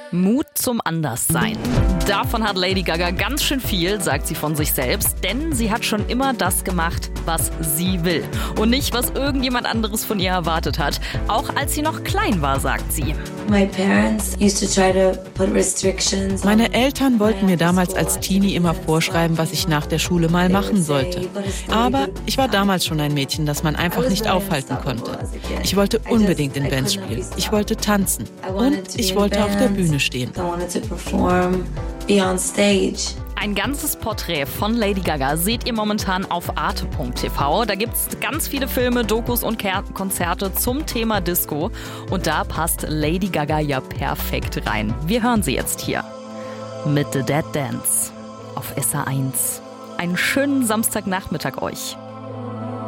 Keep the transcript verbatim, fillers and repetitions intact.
Mut zum Anderssein. Davon hat Lady Gaga ganz schön viel, sagt sie von sich selbst, denn sie hat schon immer das gemacht, was sie will und nicht, was irgendjemand anderes von ihr erwartet hat. Auch als sie noch klein war, sagt sie. Meine Eltern wollten mir damals als Teenie immer vorschreiben, was ich nach der Schule mal machen sollte. Aber ich war damals schon ein Mädchen, das man einfach nicht aufhalten konnte. Ich wollte unbedingt in Bands spielen. Ich wollte tanzen und ich wollte auf der Bühne stehen. Ein ganzes Porträt von Lady Gaga seht ihr momentan auf arte punkt t v. Da gibt's ganz viele Filme, Dokus und Konzerte zum Thema Disco. Und da passt Lady Gaga ja perfekt rein. Wir hören sie jetzt hier mit The Dead Dance auf S R eins. Einen schönen Samstagnachmittag euch.